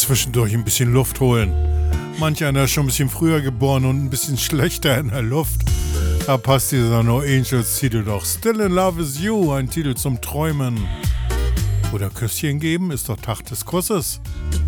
zwischendurch ein bisschen Luft holen. Manch einer ist schon ein bisschen früher geboren und ein bisschen schlechter in der Luft. Da passt dieser No Angels Titel doch. Still in Love is You, ein Titel zum Träumen. Oder Küsschen geben ist doch Tag des Kusses.